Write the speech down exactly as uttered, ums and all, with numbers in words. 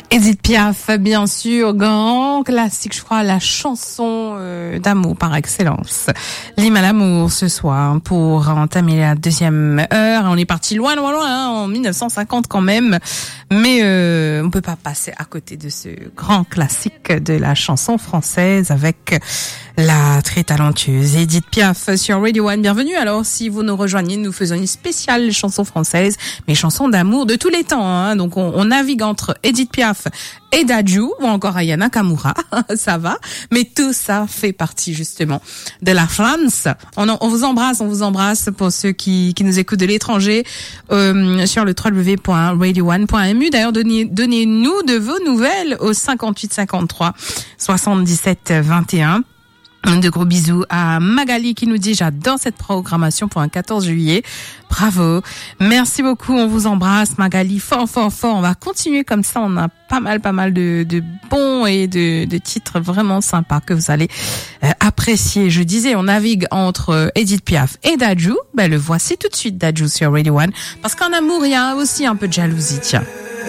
Edith Piaf, bien sûr, grand classique, je crois, la chanson euh, d'amour par excellence. L'hymne à l'amour ce soir pour entamer la deuxième heure. On est parti loin, loin, loin, hein, en mille neuf cent cinquante quand même, mais euh, on peut pas passer à côté de ce grand classique de la chanson française avec la très talentueuse Edith Piaf sur Radio One. Bienvenue. Alors, si vous nous rejoignez, nous faisons une spéciale chanson française, mais chansons d'amour de tous les temps. Hein. Donc, on, on navigue entre Edith Piaf et Dadju, ou encore Aya Nakamura, ça va. Mais tout ça fait partie, justement, de la France. On, on vous embrasse, on vous embrasse pour ceux qui, qui nous écoutent de l'étranger, euh, sur le w w w point radio one point m u. D'ailleurs, donnez, donnez-nous de vos nouvelles au cinquante-huit cinquante-trois soixante-dix-sept vingt et un. De gros bisous à Magali qui nous dit j'adore cette programmation pour un quatorze juillet. Bravo. Merci beaucoup. On vous embrasse Magali fort fort fort. On va continuer comme ça. On a pas mal pas mal de, de bons et de, de titres vraiment sympas que vous allez euh, apprécier. Je disais on navigue entre Edith Piaf et Dadju. Ben le voici tout de suite Dadju sur Radio One. Parce qu'en amour il y a aussi un peu de jalousie. Tiens.